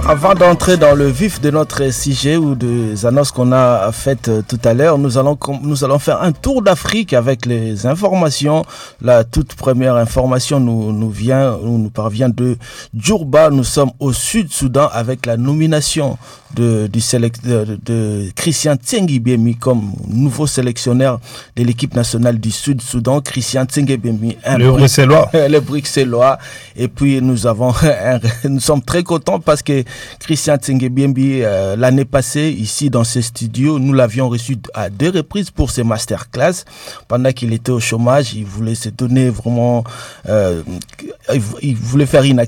Avant d'entrer dans le vif de notre sujet ou des annonces qu'on a faites tout à l'heure, nous allons faire un tour d'Afrique avec les informations. La toute première information nous parvient de Djourba. Nous sommes au Sud-Soudan avec la nomination de Christian Tsengi-Bemi comme nouveau sélectionneur de l'équipe nationale du Sud-Soudan. Christian Tsengi-Bemi, le Bruxellois. Et puis nous sommes très contents parce que Christian Tsengi-Bemi, l'année passée, ici dans ce studio, nous l'avions reçu à 2 reprises pour ses masterclass. Pendant qu'il était au chômage, il voulait se donner vraiment, il voulait faire une